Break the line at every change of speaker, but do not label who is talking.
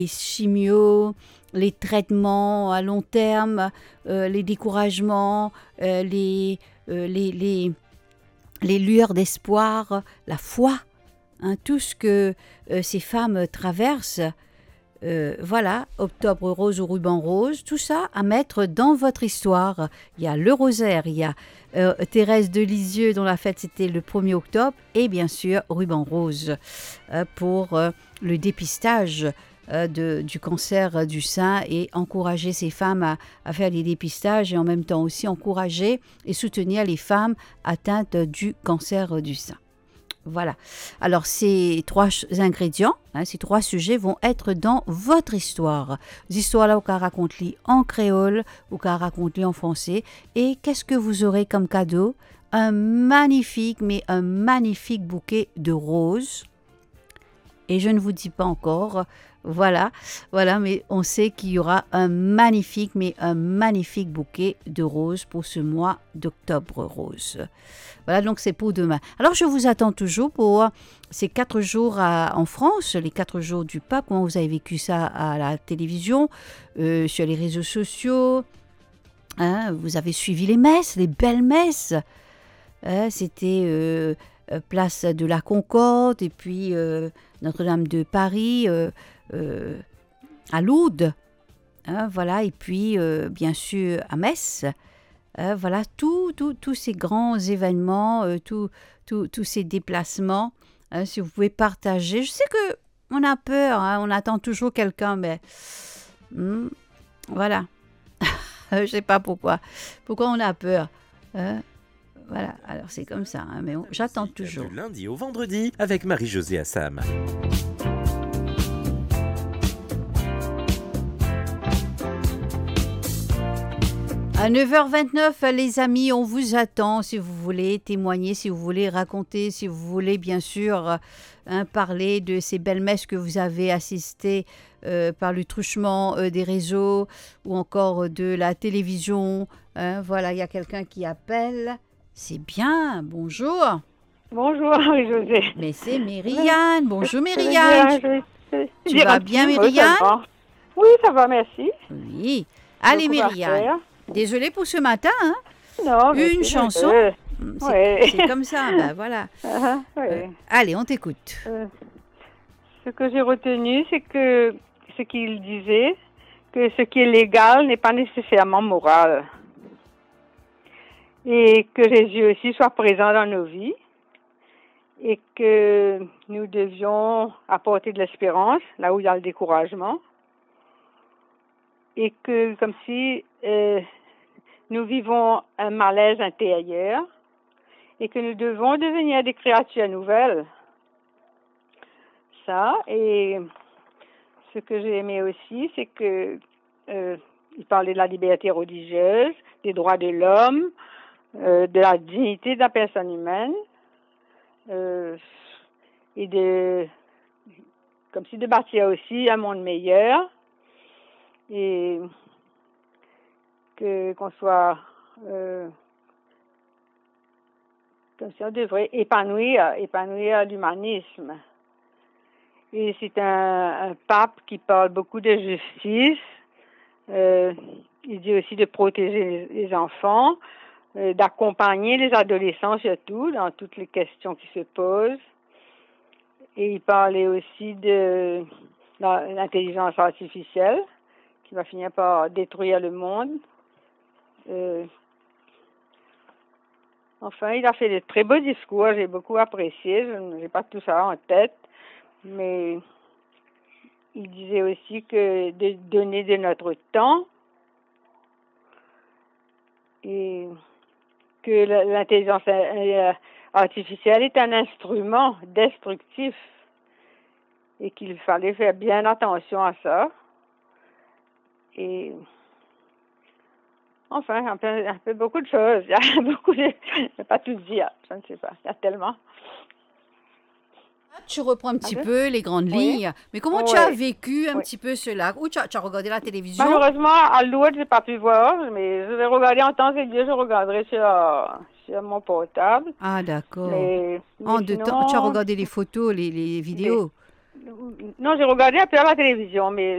les chimios, les traitements à long terme, les découragements, les lueurs d'espoir, la foi, hein, tout ce que ces femmes traversent. Voilà, Octobre rose ou ruban rose, tout ça à mettre dans votre histoire. Il y a le rosaire, il y a Thérèse de Lisieux dont la fête c'était le 1er octobre et bien sûr ruban rose pour le dépistage du cancer du sein et encourager ces femmes à faire des dépistages et en même temps aussi encourager et soutenir les femmes atteintes du cancer du sein. Voilà. Alors, ces 3 ingrédients, hein, ces 3 sujets vont être dans votre histoire. Ces histoires-là, vous raconter en créole, vous raconter en français. Et qu'est-ce que vous aurez comme cadeau? Un magnifique bouquet de roses. Et je ne vous dis pas encore, voilà, mais on sait qu'il y aura un magnifique bouquet de roses pour ce mois d'octobre rose. Voilà, donc c'est pour demain. Alors, je vous attends toujours pour ces 4 jours en France, les 4 jours du pape. Comment vous avez vécu ça à la télévision, sur les réseaux sociaux, hein, vous avez suivi les messes, les belles messes. C'était place de la Concorde et puis Notre-Dame de Paris à Lourdes. Hein, voilà, et puis bien sûr à Metz. Voilà, tous ces grands événements, tous ces déplacements, si vous pouvez partager. Je sais qu'on a peur, hein, on attend toujours quelqu'un, mais voilà. Je ne sais pas pourquoi. Pourquoi on a peur, voilà, alors c'est comme ça, hein, mais j'attends toujours.
Du lundi au vendredi avec Marie-Josée Assam.
À 9h29, les amis, on vous attend si vous voulez témoigner, si vous voulez raconter, si vous voulez bien sûr parler de ces belles messes que vous avez assistées par le truchement des réseaux ou encore de la télévision. Voilà, il y a quelqu'un qui appelle. C'est bien, bonjour.
Bonjour Marie-Josée.
Mais c'est Myriane. Bonjour Myriane. Tu vas bien Myriane?
Oui, ça va, merci.
Oui. Allez Myriane. Désolée pour ce matin, hein?
Non,
une chanson. C'est comme ça, ben voilà.
Oui.
Allez, on t'écoute.
Ce que j'ai retenu, c'est que ce qu'il disait, que ce qui est légal n'est pas nécessairement moral. Et que Jésus aussi soit présent dans nos vies. Et que nous devions apporter de l'espérance là où il y a le découragement. Et que, comme si nous vivons un malaise intérieur et que nous devons devenir des créatures nouvelles. Ça, et ce que j'ai aimé aussi, c'est que il parlait de la liberté religieuse, des droits de l'homme, de la dignité de la personne humaine, et comme si de bâtir aussi un monde meilleur. Et qu'on soit comme si on devrait épanouir l'humanisme. Et c'est un pape qui parle beaucoup de justice. Il dit aussi de protéger les enfants, d'accompagner les adolescents surtout dans toutes les questions qui se posent. Et il parlait aussi de l'intelligence artificielle qui va finir par détruire le monde. Enfin, il a fait de très beaux discours, j'ai beaucoup apprécié, je n'ai pas tout ça en tête, mais il disait aussi que de donner de notre temps et que l'intelligence artificielle est un instrument destructif et qu'il fallait faire bien attention à ça. Et enfin, un peu beaucoup de choses. Il y a beaucoup de... Je ne vais pas tout dire, je ne sais pas. Il y a tellement.
Tu reprends un petit peu les grandes lignes. Mais comment tu as vécu un petit peu cela? Ou tu as regardé la télévision?
Malheureusement, à Lourdes, je n'ai pas pu voir, mais je vais regarder en temps et lieu. Je regarderai sur mon portable.
Ah, d'accord.
Mais
Tu as regardé les photos, les vidéos?
Non, j'ai regardé un peu à la télévision, mais